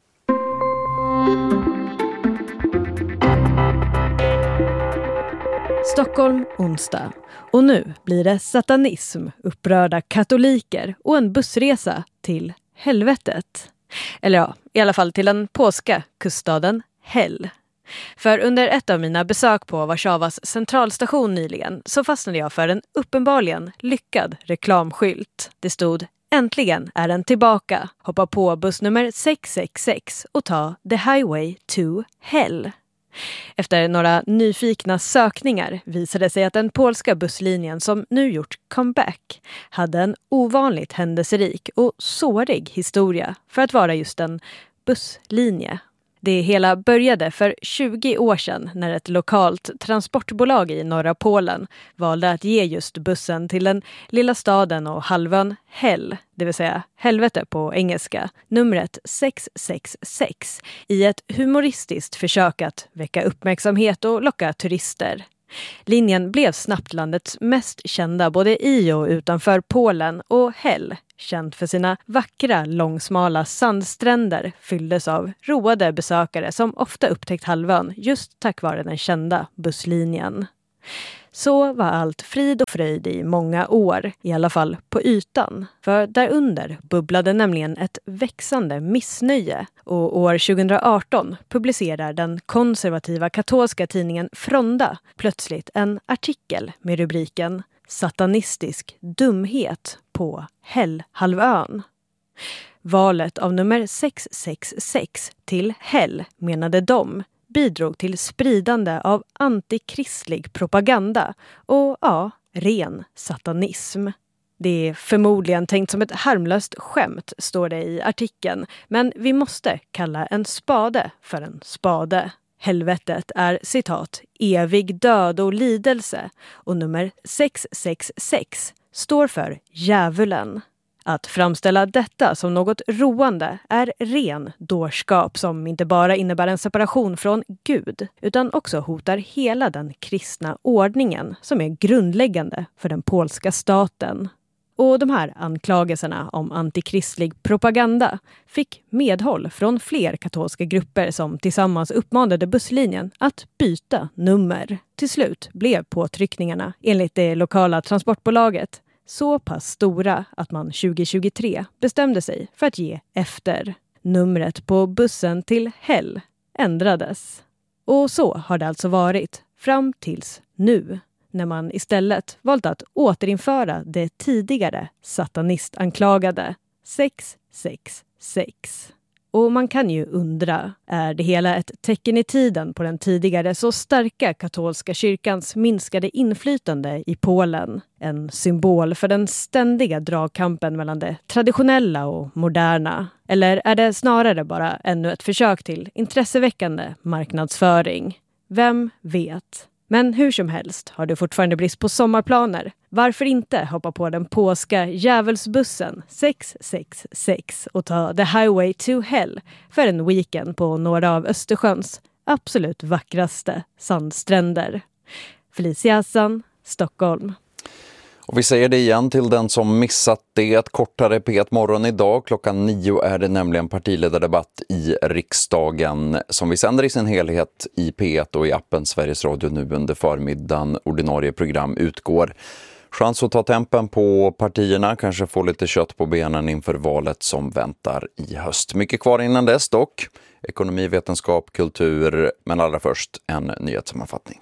Stockholm, onsdag. Och nu blir det satanism, upprörda katoliker och en bussresa till helvetet. Eller ja, i alla fall till den polska kuststaden Hell. För under ett av mina besök på Warszawas centralstation nyligen så fastnade jag för en uppenbarligen lyckad reklamskylt. Det stod: äntligen är den tillbaka. Hoppa på buss nummer sex sex sex och ta The Highway to Hell. Efter några nyfikna sökningar visade sig att den polska busslinjen som nu gjort comeback hade en ovanligt händelserik och sårig historia för att vara just en busslinje. Det hela började för tjugo år sedan när ett lokalt transportbolag i norra Polen valde att ge just bussen till den lilla staden och halvön Hell, det vill säga helvete på engelska, numret sex sex sex, i ett humoristiskt försök att väcka uppmärksamhet och locka turister. Linjen blev snabbt landets mest kända både i och utanför Polen, och Hell, känd för sina vackra, långsmala sandstränder, fylldes av roade besökare som ofta upptäckt halvön just tack vare den kända busslinjen. Så var allt frid och fröjd i många år, i alla fall på ytan. För därunder bubblade nämligen ett växande missnöje, och år tjugoarton publicerar den konservativa katolska tidningen Fronda plötsligt en artikel med rubriken "Satanistisk dumhet på Hellhalvön". Valet av nummer sex sex sex till Hell, menade de, bidrog till spridande av antikristlig propaganda och ja, ren satanism. Det är förmodligen tänkt som ett harmlöst skämt, står det i artikeln, men vi måste kalla en spade för en spade. Helvetet är, citat, evig död och lidelse, och nummer sex sex sex står för djävulen. Att framställa detta som något roande är ren dårskap som inte bara innebär en separation från Gud, utan också hotar hela den kristna ordningen som är grundläggande för den polska staten. Och de här anklagelserna om antikristlig propaganda fick medhåll från fler katolska grupper som tillsammans uppmanade busslinjen att byta nummer. Till slut blev påtryckningarna, enligt det lokala transportbolaget, så pass stora att man tjugohundratjugotre bestämde sig för att ge efter. Numret på bussen till Hell ändrades. Och så har det alltså varit fram tills nu, när man istället valt att återinföra det tidigare satanistanklagade sex sex sex. Och man kan ju undra, är det hela ett tecken i tiden på den tidigare så starka katolska kyrkans minskade inflytande i Polen? En symbol för den ständiga dragkampen mellan det traditionella och moderna? Eller är det snarare bara ännu ett försök till intresseväckande marknadsföring? Vem vet? Men hur som helst har du fortfarande brist på sommarplaner. Varför inte hoppa på den polska djävulsbussen sex sex sex och ta The Highway to Hell för en weekend på några av Östersjöns absolut vackraste sandstränder. Felicia Hassan, Stockholm. Och vi säger det igen till den som missat det. Ett kortare P ett morgon idag. Klockan nio är det nämligen partiledardebatt i riksdagen som vi sänder i sin helhet i P ett och i appen Sveriges Radio nu under förmiddagen. Ordinarie program utgår. Chans att ta tempen på partierna, kanske få lite kött på benen inför valet som väntar i höst. Mycket kvar innan dess dock. Ekonomi, vetenskap, kultur, men allra först en nyhetssammanfattning.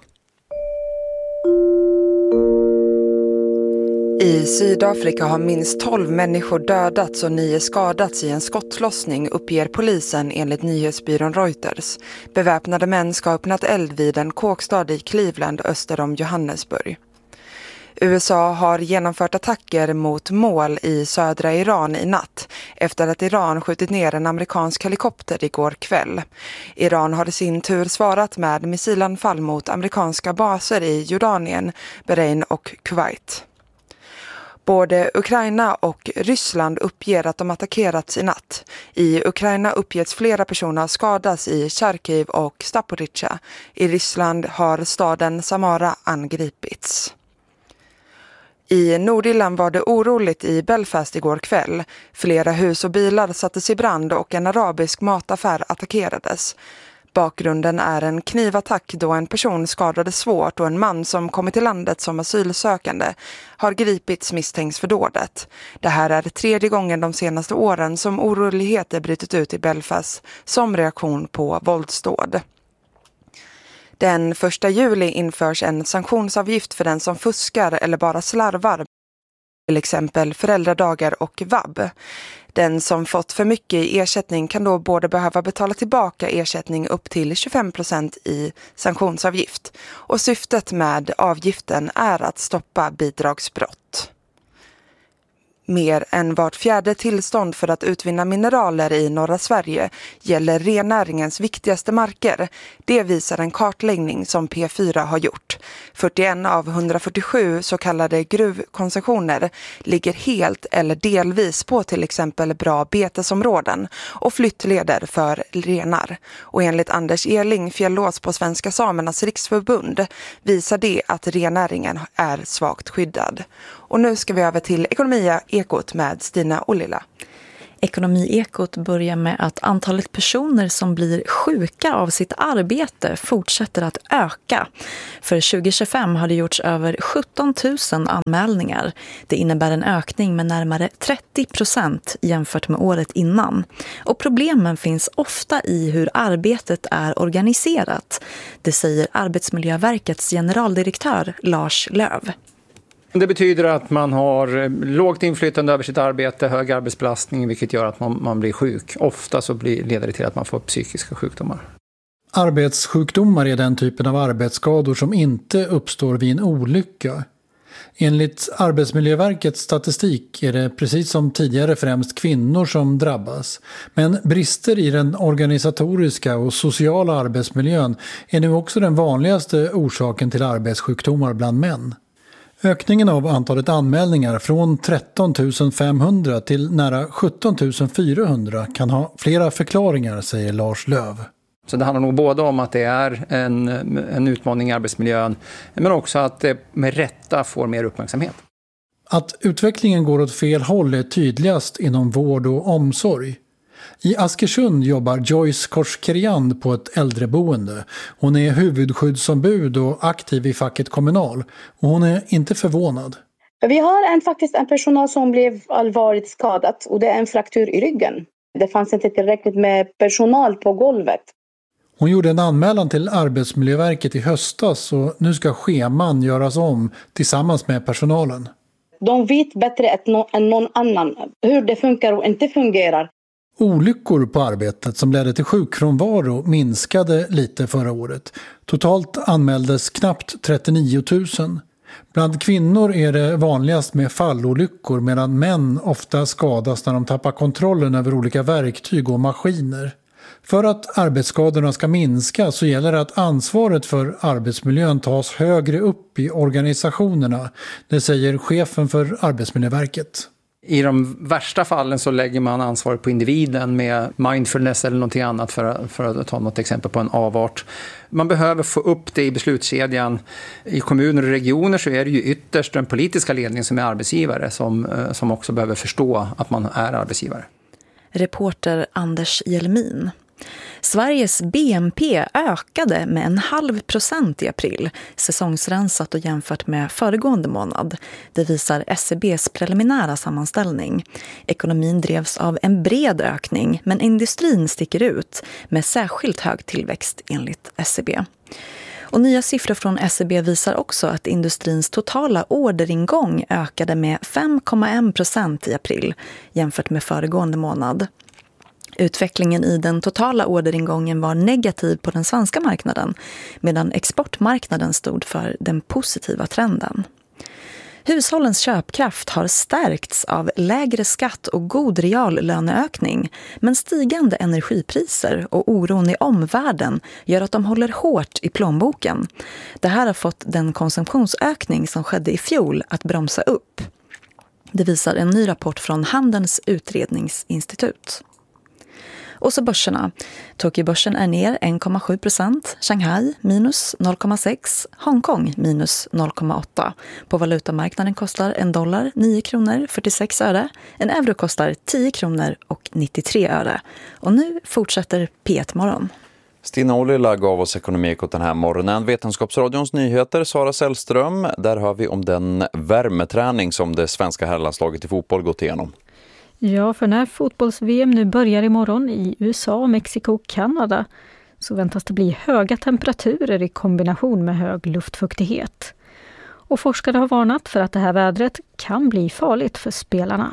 I Sydafrika har minst tolv människor dödats och nio skadats i en skottlossning, uppger polisen enligt nyhetsbyrån Reuters. Beväpnade män ska ha öppnat eld vid en kåkstad i Cleveland öster om Johannesburg. U S A har genomfört attacker mot mål i södra Iran i natt efter att Iran skjutit ner en amerikansk helikopter igår kväll. Iran har i sin tur svarat med missilanfall mot amerikanska baser i Jordanien, Bahrain och Kuwait. Både Ukraina och Ryssland uppger att de attackerats i natt. I Ukraina uppges flera personer skadas i Charkiv och Zaporizjzja. I Ryssland har staden Samara angripits. I Nordirland var det oroligt i Belfast igår kväll. Flera hus och bilar sattes i brand och en arabisk mataffär attackerades. Bakgrunden är en knivattack då en person skadades svårt och en man som kommit till landet som asylsökande har gripits misstänks för dådet. Det här är tredje gången de senaste åren som oroligheter brutit ut i Belfast som reaktion på våldsdåd. Den första juli införs en sanktionsavgift för den som fuskar eller bara slarvar, till exempel föräldradagar och vab. Den som fått för mycket i ersättning kan då både behöva betala tillbaka ersättning upp till tjugofem procent i sanktionsavgift. Och syftet med avgiften är att stoppa bidragsbrott. Mer än vart fjärde tillstånd för att utvinna mineraler i norra Sverige gäller rennäringens viktigaste marker. Det visar en kartläggning som P fyra har gjort. fyrtioen av hundrafyrtiosju så kallade gruvkoncessioner ligger helt eller delvis på till exempel bra betesområden och flyttleder för renar. Och enligt Anders Erling, fjällås på Svenska Samernas Riksförbund, visar det att rennäringen är svagt skyddad. Och nu ska vi över till Ekonomiekot med Stina Ollila. Ekonomiekot börjar med att antalet personer som blir sjuka av sitt arbete fortsätter att öka. För tjugo tjugofem har det gjorts över sjutton tusen anmälningar. Det innebär en ökning med närmare trettio procent jämfört med året innan. Och problemen finns ofta i hur arbetet är organiserat. Det säger Arbetsmiljöverkets generaldirektör Lars Löv. Det betyder att man har lågt inflytande över sitt arbete, hög arbetsbelastning, vilket gör att man, man blir sjuk. Ofta så blir, leder det till att man får psykiska sjukdomar. Arbetssjukdomar är den typen av arbetsskador som inte uppstår vid en olycka. Enligt Arbetsmiljöverkets statistik är det precis som tidigare främst kvinnor som drabbas. Men brister i den organisatoriska och sociala arbetsmiljön är nu också den vanligaste orsaken till arbetssjukdomar bland män. Ökningen av antalet anmälningar från tretton tusen femhundra till nära sjutton tusen fyrahundra kan ha flera förklaringar, säger Lars Löv. Så det handlar nog både om att det är en, en utmaning i arbetsmiljön, men också att det med rätta får mer uppmärksamhet. Att utvecklingen går åt fel håll är tydligast inom vård och omsorg. I Askersund jobbar Joyce Korskeriand på ett äldreboende. Hon är huvudskyddsombud och aktiv i facket Kommunal. Och hon är inte förvånad. Vi har en, faktiskt en personal som blev allvarligt skadad och det är en fraktur i ryggen. Det fanns inte tillräckligt med personal på golvet. Hon gjorde en anmälan till Arbetsmiljöverket i höstas och nu ska scheman göras om tillsammans med personalen. De vet bättre än någon annan hur det funkar och inte fungerar. Olyckor på arbetet som ledde till sjukfrånvaro minskade lite förra året. Totalt anmäldes knappt trettionio tusen. Bland kvinnor är det vanligast med fallolyckor medan män ofta skadas när de tappar kontrollen över olika verktyg och maskiner. För att arbetsskadorna ska minska så gäller det att ansvaret för arbetsmiljön tas högre upp i organisationerna. Det säger chefen för Arbetsmiljöverket. I de värsta fallen så lägger man ansvaret på individen med mindfulness eller någonting annat för, för att ta något exempel på en avart. Man behöver få upp det i beslutskedjan. I kommuner och regioner så är det ju ytterst den politiska ledningen som är arbetsgivare som, som också behöver förstå att man är arbetsgivare. Reporter Anders Jelmin. Sveriges B N P ökade med en halv procent i april, säsongsrensat och jämfört med föregående månad. Det visar S C B:s preliminära sammanställning. Ekonomin drevs av en bred ökning, men industrin sticker ut med särskilt hög tillväxt enligt S C B. Och nya siffror från S C B visar också att industrins totala orderingång ökade med fem komma en procent i april jämfört med föregående månad. Utvecklingen i den totala orderingången var negativ på den svenska marknaden, medan exportmarknaden stod för den positiva trenden. Hushållens köpkraft har stärkts av lägre skatt och god real löneökning, men stigande energipriser och oron i omvärlden gör att de håller hårt i plånboken. Det här har fått den konsumtionsökning som skedde i fjol att bromsa upp. Det visar en ny rapport från Handelns utredningsinstitut. Och så börserna. Tokyobörsen är ner en komma sju procent, Shanghai minus noll komma sex, Hongkong minus noll komma åtta. På valutamarknaden kostar en dollar nio kronor fyrtiosex öre, en euro kostar tio kronor och nittiotre öre. Och nu fortsätter P ett-morgon. Stina Ollila gav oss Ekonomiekot den här morgonen. Vetenskapsradions nyheter, Sara Sällström. Där hör vi om den värmeträning som det svenska herrlandslaget i fotboll gått igenom. Ja, för när fotbolls-V M nu börjar imorgon i U S A, Mexiko och Kanada så väntas det bli höga temperaturer i kombination med hög luftfuktighet. Och forskare har varnat för att det här vädret kan bli farligt för spelarna.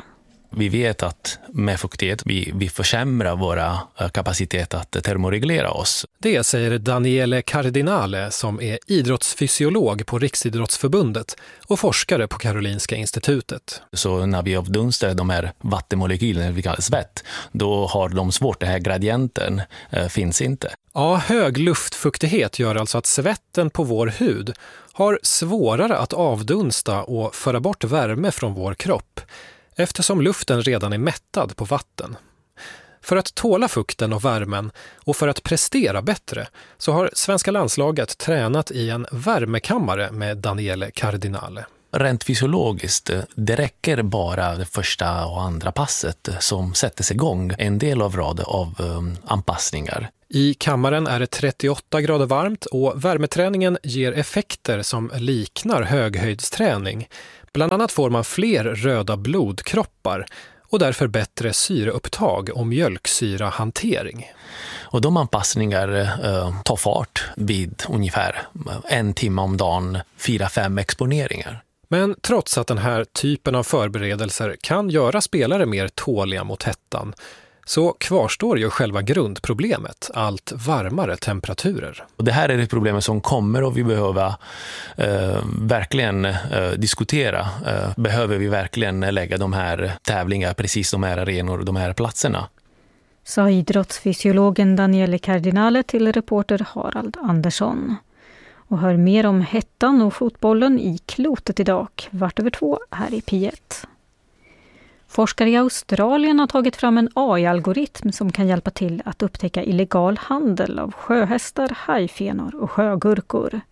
Vi vet att med fuktighet vi, vi försämrar våra kapacitet att termoreglera oss. Det säger Daniele Cardinale som är idrottsfysiolog på Riksidrottsförbundet och forskare på Karolinska institutet. Så när vi avdunstar de här vattenmolekylerna, vi kallar svett, då har de svårt, den här gradienten eh, finns inte. Ja, hög luftfuktighet gör alltså att svetten på vår hud har svårare att avdunsta och föra bort värme från vår kropp, eftersom luften redan är mättad på vatten. För att tåla fukten och värmen och för att prestera bättre så har svenska landslaget tränat i en värmekammare med Daniele Cardinale. Rent fysiologiskt, det räcker bara det första och andra passet som sätter sig igång en del av rad av um, anpassningar. I kammaren är det trettioåtta grader varmt och värmeträningen ger effekter som liknar höghöjdsträning. Bland annat får man fler röda blodkroppar och därför bättre syreupptag och mjölksyrahantering. Och de anpassningar eh, tar fart vid ungefär en timme om dagen, fyra, fem exponeringar. Men trots att den här typen av förberedelser kan göra spelare mer tåliga mot hettan, så kvarstår ju själva grundproblemet, allt varmare temperaturer. Och det här är ett problem som kommer och vi behöver eh, verkligen eh, diskutera. Eh, behöver vi verkligen lägga de här tävlingarna, precis de här arenor och de här platserna? Sa idrottsfysiologen Daniele Cardinale till reporter Harald Andersson. Och hör mer om hettan och fotbollen i Klotet idag, vart över två här i P ett. Forskare i Australien har tagit fram en A I-algoritm som kan hjälpa till att upptäcka illegal handel av sjöhästar, hajfenor och sjögurkor.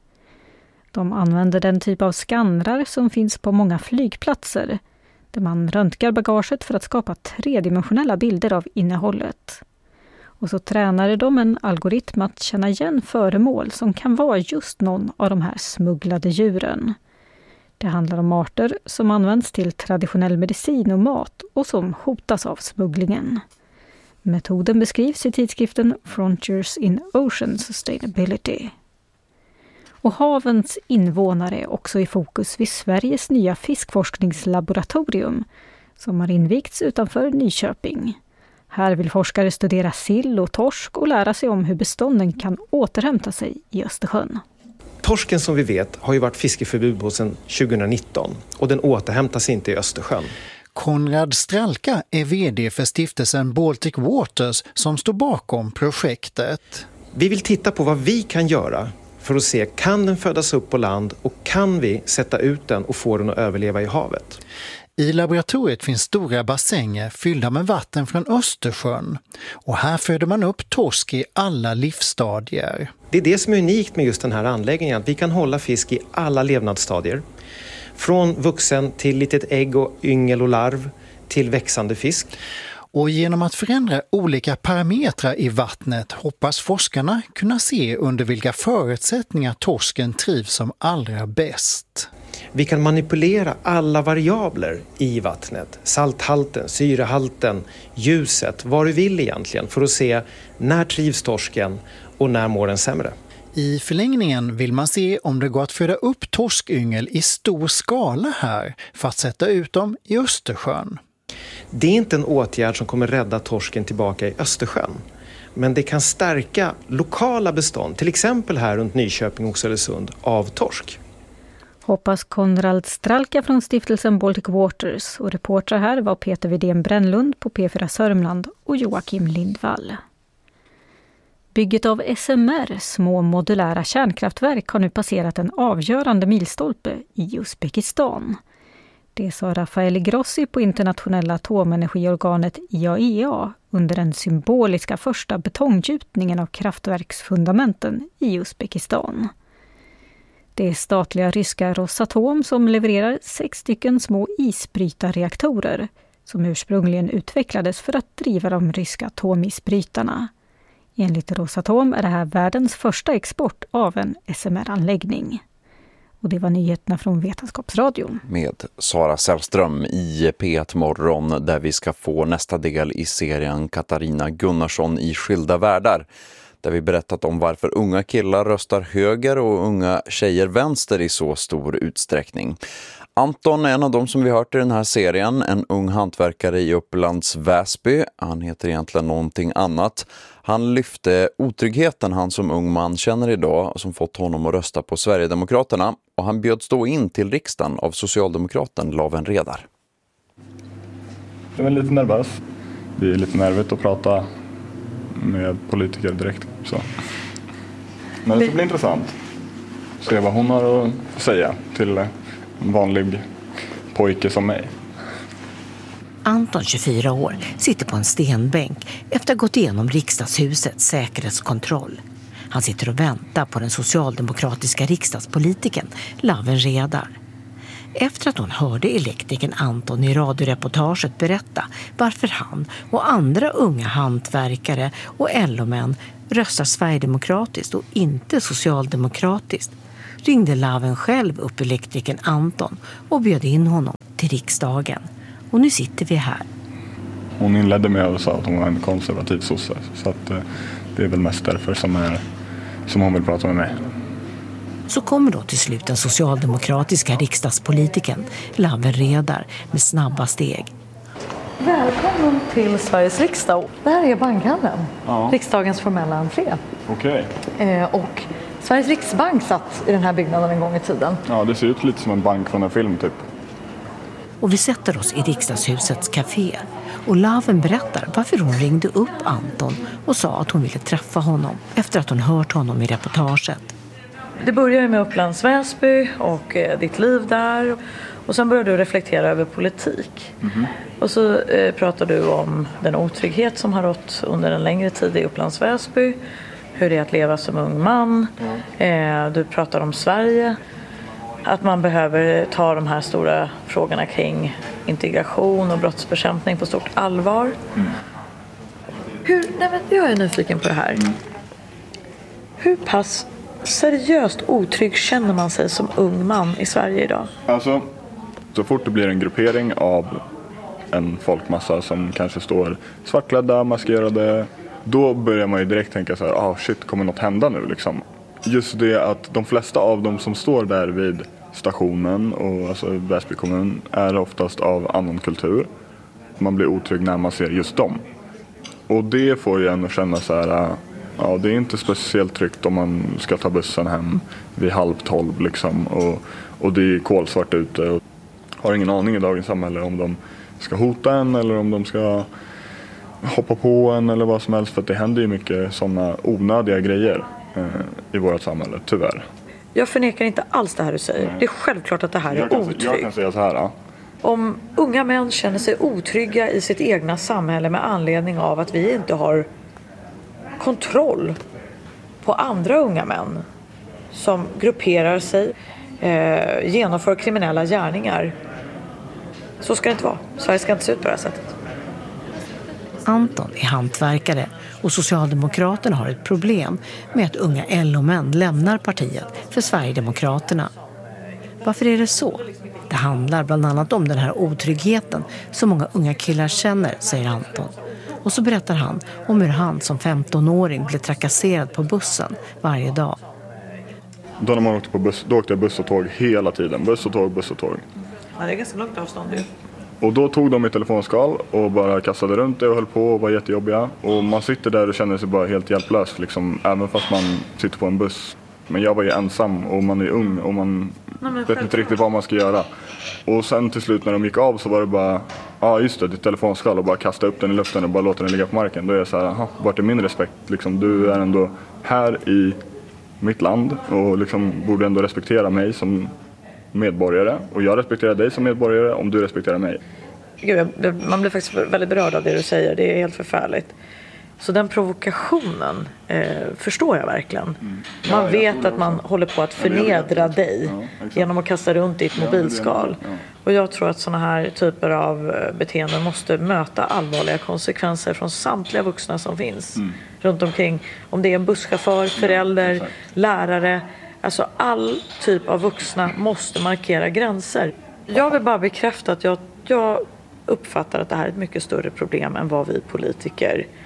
De använder den typ av skannrar som finns på många flygplatser, där man röntgar bagaget för att skapa tredimensionella bilder av innehållet. Och så tränade de en algoritm att känna igen föremål som kan vara just någon av de här smugglade djuren. Det handlar om arter som används till traditionell medicin och mat och som hotas av smugglingen. Metoden beskrivs i tidskriften Frontiers in Ocean Sustainability. Och havens invånare är också i fokus vid Sveriges nya fiskforskningslaboratorium som har invigts utanför Nyköping. Här vill forskare studera sill och torsk och lära sig om hur bestånden kan återhämta sig i Östersjön. Torsken som vi vet har ju varit fiskeförbud på sedan tjugonitton och den återhämtar inte i Östersjön. Konrad Stralka är vd för stiftelsen Baltic Waters som står bakom projektet. Vi vill titta på vad vi kan göra för att se, kan den födas upp på land och kan vi sätta ut den och få den att överleva i havet? I laboratoriet finns stora bassänger fyllda med vatten från Östersjön och här föder man upp torsk i alla livsstadier. Det är det som är unikt med just den här anläggningen, att vi kan hålla fisk i alla levnadsstadier. Från vuxen till litet ägg och yngel och larv till växande fisk. Och genom att förändra olika parametrar i vattnet hoppas forskarna kunna se under vilka förutsättningar torsken trivs som allra bäst. Vi kan manipulera alla variabler i vattnet. Salthalten, syrehalten, ljuset, vad du vill egentligen för att se när trivs torsken och när mår den sämre. I förlängningen vill man se om det går att föda upp torskyngel i stor skala här för att sätta ut dem i Östersjön. Det är inte en åtgärd som kommer rädda torsken tillbaka i Östersjön. Men det kan stärka lokala bestånd, till exempel här runt Nyköping och Oxelösund, av torsk. Hoppas Konrad Stralka från stiftelsen Baltic Waters och reportrar här var Peter Widén Brännlund på P fyra Sörmland och Joakim Lindvall. Bygget av S M R, små modulära kärnkraftverk, har nu passerat en avgörande milstolpe i Uzbekistan. Det sa Rafael Grossi på internationella atomenergiorganet I A E A under den symboliska första betonggjutningen av kraftverksfundamenten i Uzbekistan. Det är statliga ryska Rosatom som levererar sex stycken små isbrytarreaktorer som ursprungligen utvecklades för att driva de ryska atomisbrytarna. Enligt Rosatom är det här världens första export av en S M R-anläggning. Och det var nyheterna från Vetenskapsradion. Med Sara Sällström i P ett Morgon där vi ska få nästa del i serien Katarina Gunnarsson i Skilda världar. där vi berättat om varför unga killar röstar höger och unga tjejer vänster i så stor utsträckning. Anton är en av dem som vi hört i den här serien, en ung hantverkare i Upplands Väsby. Han heter egentligen någonting annat. Han lyfte otryggheten han som ung man känner idag som fått honom att rösta på Sverigedemokraterna. Och han bjöds då in till riksdagen av socialdemokraten Laven Redar. Jag är lite nervös. Det är lite nervigt att prata med politiker direkt. Så. Men det ska bli intressant. Se vad hon har att säga till en vanlig pojke som mig. Anton, tjugofyra år, sitter på en stenbänk efter att ha gått igenom riksdagshusets säkerhetskontroll. Han sitter och väntar på den socialdemokratiska riksdagspolitiken Laven Redar. Efter att hon hörde elektrikern Anton i radioreportaget berätta varför han och andra unga hantverkare och L O-män röstar sverigedemokratiskt och inte socialdemokratiskt, ringde Laven själv upp elektrikern Anton och bjöd in honom till riksdagen. Och nu sitter vi här. Hon inledde med att säga att hon var en konservativ sosse. Så att, det är väl mest därför som, är, som hon vill prata med mig. Så kommer då till slut den socialdemokratiska riksdagspolitiken Laven Redar med snabba steg. Välkommen till Sveriges riksdag. Det här är bankhallen. Ja. Riksdagens formella entré. Okej. Eh, och Sveriges riksbank satt i den här byggnaden en gång i tiden. Ja, det ser ut lite som en bank från en film typ. Och vi sätter oss i riksdagshusets café. Och Laven berättar varför hon ringde upp Anton och sa att hon ville träffa honom efter att hon hört honom i reportaget. Det börjar med Upplands Väsby och eh, ditt liv där. Och sen börjar du reflektera över politik. Mm-hmm. Och så eh, pratar du om den otrygghet som har rått under en längre tid i Upplands Väsby. Hur det är att leva som ung man. Mm. Eh, du pratar om Sverige. Att man behöver ta de här stora frågorna kring integration och brottsbekämpning på stort allvar. Mm. Hur, nej men jag är nyfiken på det här. Mm. Hur pass seriöst otrygg känner man sig som ung man i Sverige idag? Alltså, så fort det blir en gruppering av en folkmassa som kanske står svartklädda, maskerade, då börjar man ju direkt tänka så här, ah shit, kommer något hända nu liksom? Just det att de flesta av dem som står där vid stationen och alltså Väsby kommun är oftast av annan kultur. Man blir otrygg när man ser just dem. Och det får ju en att känna så här, ja, det är inte speciellt tryggt om man ska ta bussen hem vid halv tolv liksom. Och, och det är kolsvart ute och har ingen aning i dagens samhälle om de ska hota en eller om de ska hoppa på en eller vad som helst. För att det händer ju mycket sådana onödiga grejer eh, i vårt samhälle, tyvärr. Jag förnekar inte alls det här du säger. Nej. Det är självklart att det här är otryggt. Jag kan säga så här. Ja. Om unga män känner sig otrygga i sitt egna samhälle med anledning av att vi inte har kontroll på andra unga män som grupperar sig, eh, genomför kriminella gärningar, så ska det inte vara. Sverige ska inte se ut på det här sättet. Anton är hantverkare och Socialdemokraterna har ett problem med att unga L O-män lämnar partiet för Sverigedemokraterna. Varför är det så? Det handlar bland annat om den här otryggheten som många unga killar känner, säger Anton. Och så berättar han om hur han som femtonåring blev trakasserad på bussen varje dag. Då när man åkte på buss, då åkte jag buss och tåg hela tiden. Buss och tåg, buss och tåg. Ja, det är ganska långt avstånd ju. Och då tog de mitt telefonskal och bara kastade runt det och höll på och var jättejobbiga. Och man sitter där och känner sig bara helt hjälplös, liksom, även fast man sitter på en buss. Men jag var ju ensam och man är ung och man Nej, vet inte riktigt vad man ska göra. Och sen till slut när de gick av så var det bara, ja ah, just det, ditt telefonskal, och bara kasta upp den i luften och bara låta den ligga på marken. Då är jag så här, aha, vart är min respekt? Liksom, du är ändå här i mitt land och liksom borde ändå respektera mig som medborgare. Och jag respekterar dig som medborgare om du respekterar mig. Gud, man blir faktiskt väldigt berörd av det du säger. Det är helt förfärligt. Så den provokationen eh, förstår jag verkligen. Mm. Man ja, vet att man håller på att förnedra dig ja, genom att kasta runt ditt mobilskal. Ja. Och jag tror att sådana här typer av beteenden måste möta allvarliga konsekvenser från samtliga vuxna som finns mm. runt omkring. Om det är en busschaufför, förälder, ja, lärare. Alltså all typ av vuxna måste markera gränser. Jag vill bara bekräfta att jag, jag uppfattar att det här är ett mycket större problem än vad vi politiker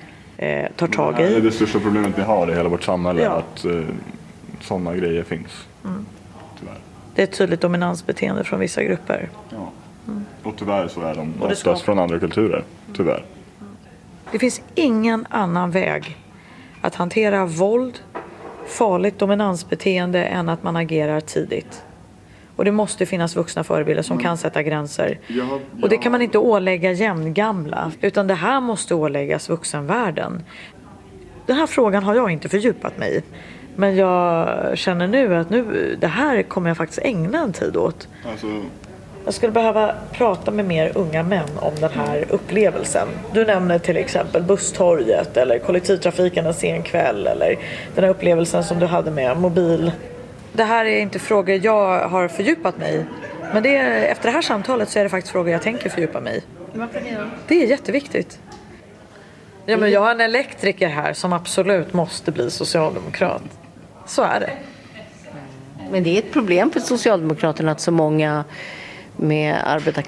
eh, tar tag Det är i. det största problemet vi har i hela vårt samhälle, Ja. att eh, sådana grejer finns. Mm. Tyvärr. Det är ett tydligt dominansbeteende från vissa grupper. Ja. Och tyvärr så är de Och det ska- oftast från andra kulturer, tyvärr. Det finns ingen annan väg att hantera våld, farligt dominansbeteende än att man agerar tidigt. Och det måste finnas vuxna förebilder som kan sätta gränser. Ja, ja. Och det kan man inte ålägga jämngamla, utan det här måste åläggas vuxenvärlden. Den här frågan har jag inte fördjupat mig i. Men jag känner nu att nu, det här kommer jag faktiskt ägna en tid åt. Alltså, Jag skulle behöva prata med mer unga män om den här upplevelsen. Du nämner till exempel busstorget eller kollektivtrafiken en sen kväll eller den här upplevelsen som du hade med mobil. Det här är inte frågor jag har fördjupat mig i. Men det är, efter det här samtalet så är det faktiskt frågor jag tänker fördjupa mig i. Varför det då? Det är jätteviktigt. Ja, men jag har en elektriker här som absolut måste bli socialdemokrat. Så är det. Men det är ett problem för Socialdemokraterna att så många med arbetar